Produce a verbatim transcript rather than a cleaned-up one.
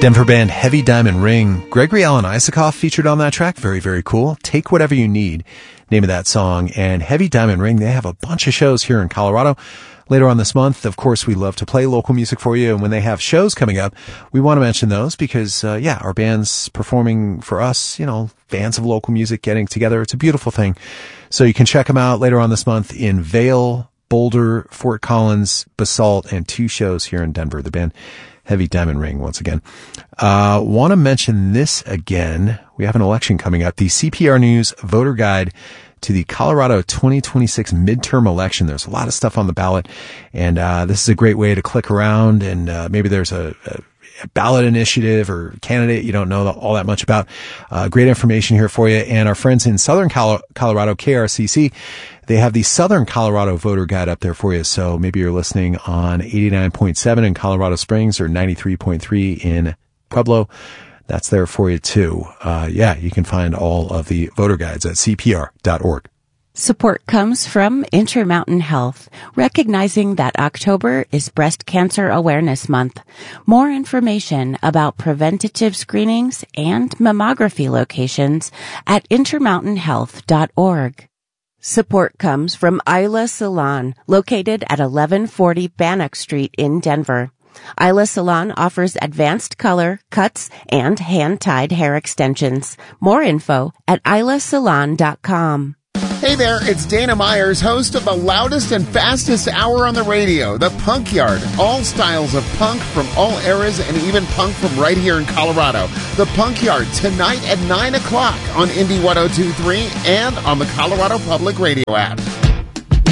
Denver band Heavy Diamond Ring. Gregory Alan Isakov featured on that track. Very, very cool. Take Whatever You Need, name of that song. And Heavy Diamond Ring, they have a bunch of shows here in Colorado. Later on this month, of course, we love to play local music for you. And when they have shows coming up, we want to mention those because, uh, yeah, our band's performing for us, you know, fans of local music getting together. It's a beautiful thing. So you can check them out later on this month in Vail, Boulder, Fort Collins, Basalt, and two shows here in Denver. The band Heavy Diamond Ring, once again. Uh, want to mention this again. We have an election coming up. The C P R News Voter Guide to the Colorado twenty twenty-six midterm election. There's a lot of stuff on the ballot, and uh, this is a great way to click around, and uh, maybe there's a, a ballot initiative or candidate you don't know all that much about. Uh, great information here for you. And our friends in Southern Colorado, K R C C, they have the Southern Colorado Voter Guide up there for you. So maybe you're listening on eighty-nine point seven in Colorado Springs or ninety-three point three in Pueblo. That's there for you too. Uh, yeah, you can find all of the voter guides at C P R dot org. Support comes from Intermountain Health, recognizing that October is Breast Cancer Awareness Month. More information about preventative screenings and mammography locations at intermountain health dot org. Support comes from Isla Salon, located at eleven forty Bannock Street in Denver. Isla Salon offers advanced color, cuts, and hand-tied hair extensions. More info at isla salon dot com. Hey there, it's Dana Myers, host of the loudest and fastest hour on the radio, The Punk Yard. All styles of punk from all eras and even punk from right here in Colorado. The Punk Yard, tonight at nine o'clock on Indie one oh two point three and on the Colorado Public Radio app.